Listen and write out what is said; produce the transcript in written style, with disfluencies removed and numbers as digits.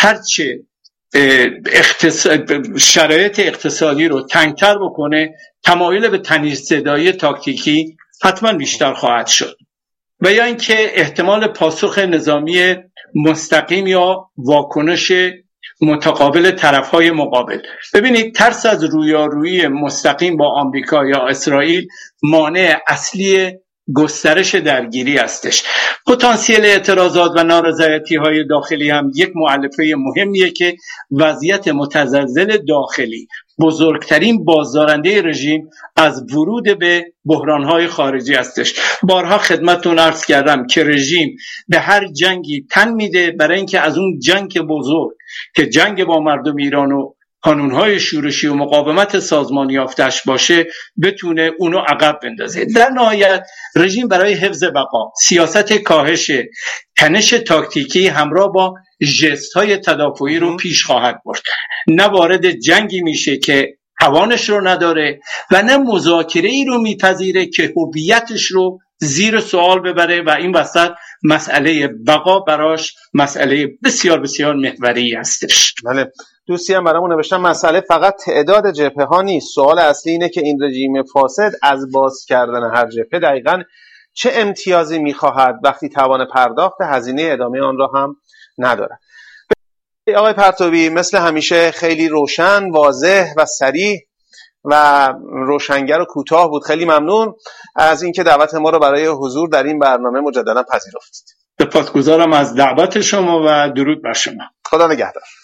هرچه شرایط اقتصادی رو تنگتر بکنه، تمایل به تنیززدایی تاکتیکی حتما بیشتر خواهد شد و یا اینکه احتمال پاسخ نظامی مستقیم یا واکنش متقابل طرفهای مقابل. ببینید ترس از رویارویی مستقیم با آمریکا یا اسرائیل مانع اصلی گسترش درگیری هستش. پتانسیل اعتراضات و نارضایتی‌های داخلی هم یک مؤلفه مهمیه که وضعیت متزلزل داخلی بزرگترین بازدارنده رژیم از ورود به بحران‌های خارجی هستش. بارها خدمتتون عرض کردم که رژیم به هر جنگی تن میده برای اینکه از اون جنگ بزرگ که جنگ با مردم ایران و قانون‌های شورشی و مقاومت سازمانی یافتش باشه بتونه اونو عقب بندازه. در نهایت رژیم برای حفظ بقا سیاست کاهش تنش تاکتیکی همراه با ژست‌های تدافعی رو پیش خواهد برد. نه وارد جنگی میشه که توانش رو نداره و نه مذاکره‌ای رو میپذیره که هویتش رو زیر سوال ببره و این وسط مسئله بقا براش مسئله بسیار بسیار محوری هستش. بله، دوستی هم برامون نوشتن مسئله فقط تعداد جبهه ها نیست، سوال اصلی اینه که این رژیم فاسد از باز کردن هر جبهه دقیقاً چه امتیازی میخواهد وقتی توان پرداخت هزینه ادامه آن را هم ندارد. آقای پرتوی مثل همیشه خیلی روشن، واضح و صریح و روشنگر و کوتاه بود. خیلی ممنون از اینکه دعوت ما رو برای حضور در این برنامه مجددا پذیرفتید. سپاسگزارم از دعوت شما و درود بر شما. خدا نگهدار.